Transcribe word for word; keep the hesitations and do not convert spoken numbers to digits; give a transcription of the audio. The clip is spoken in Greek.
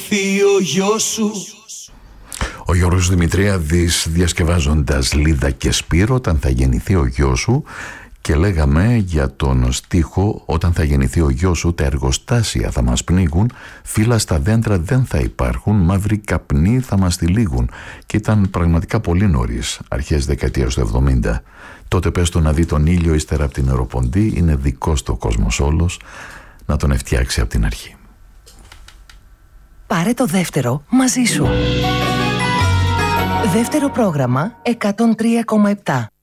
γεννηθεί ο γιος σου. Ο Γιώργος Δημητριάδης διασκευάζοντας Λίδα και Σπύρο, όταν θα γεννηθεί ο γιος σου. Και λέγαμε για τον στίχο «Όταν θα γεννηθεί ο γιος σου, τα εργοστάσια θα μας πνίγουν, φύλλα στα δέντρα δεν θα υπάρχουν, μαύροι καπνοί θα μας τυλίγουν». Και ήταν πραγματικά πολύ νωρίς, αρχές δεκαετίας του εβδομήντα. Τότε πες του να δει τον ήλιο ύστερα από την αεροποντή, είναι δικός του ο κόσμος όλος, να τον φτιάξει από την αρχή. Πάρε το δεύτερο μαζί σου. Δεύτερο πρόγραμμα εκατόν τρία κόμμα επτά.